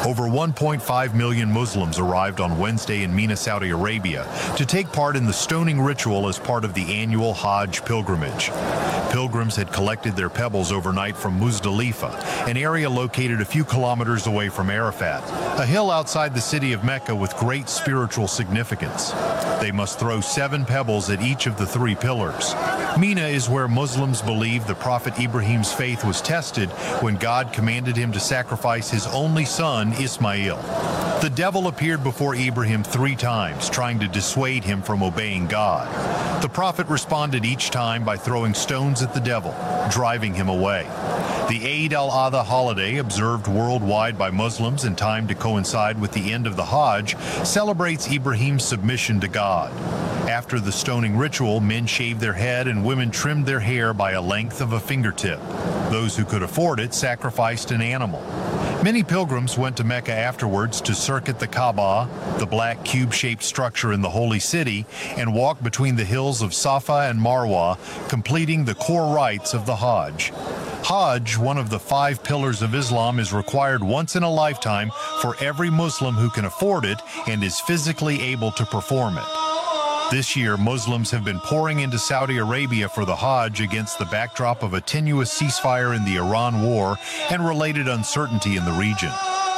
Over 1.5 million Muslims arrived on Wednesday in Mina, Saudi Arabia, to take part in the stoning ritual as part of the annual Hajj pilgrimage. Pilgrims had collected their pebbles overnight from Muzdalifah, an area located a few kilometers away from Arafat, a hill outside the city of Mecca with great spiritual significance. They must throw 7 pebbles at each of the 3 pillars. Mina is where Muslims believe the Prophet Ibrahim's faith was tested when God commanded him to sacrifice his only son, Ismail. The devil appeared before Ibrahim 3 times, trying to dissuade him from obeying God. The prophet responded each time by throwing stones at the devil, driving him away. The Eid al-Adha holiday, observed worldwide by Muslims in time to coincide with the end of the Hajj, celebrates Ibrahim's submission to God. After the stoning ritual, men shaved their head and women trimmed their hair by a length of a fingertip. Those who could afford it sacrificed an animal. Many pilgrims went to Mecca afterwards to circuit the Kaaba, the black cube-shaped structure in the holy city, and walk between the hills of Safa and Marwa, completing the core rites of the Hajj. Hajj, one of the 5 pillars of Islam, is required once in a lifetime for every Muslim who can afford it and is physically able to perform it. This year, Muslims have been pouring into Saudi Arabia for the Hajj against the backdrop of a tenuous ceasefire in the Iran war and related uncertainty in the region.